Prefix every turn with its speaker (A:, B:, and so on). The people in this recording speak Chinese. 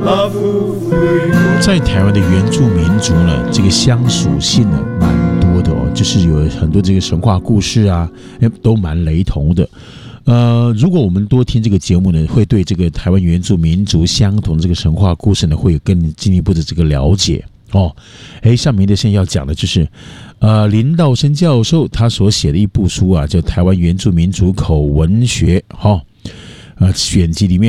A: 在台湾的原住民族呢，这个相属性呢蛮多的哦，就是有很多这个神话故事啊，都蛮雷同的。如果我们多听这个节目呢，会对这个台湾原住民族相同的这个神话故事呢，会有更进一步的这个了解哦。像明德现在要讲的就是林道生教授他所写的一部书啊，叫《台湾原住民族口文学》选集里面